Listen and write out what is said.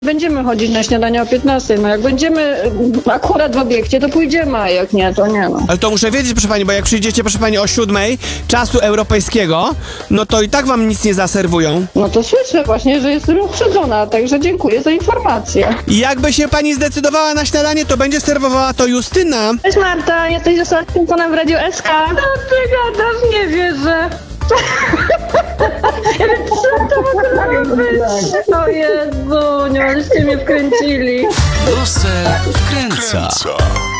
Będziemy chodzić na śniadanie o 15. No jak będziemy akurat w obiekcie, to pójdziemy, a jak nie, to nie no. Ale to muszę wiedzieć, proszę pani, bo jak przyjdziecie, proszę pani, o 7 czasu europejskiego, no to i tak wam nic nie zaserwują. No to słyszę właśnie, że jestem uprzedzona, także dziękuję za informację. I jakby się pani zdecydowała na śniadanie, to będzie serwowała to Justyna. Cześć Marta, jesteś ze Słodkim Tonem w Radiu SK. No ty gadasz, nie wierzę. Co to mogło być? O Jezu, nie żeście mnie wkręcili. Losem wkręca.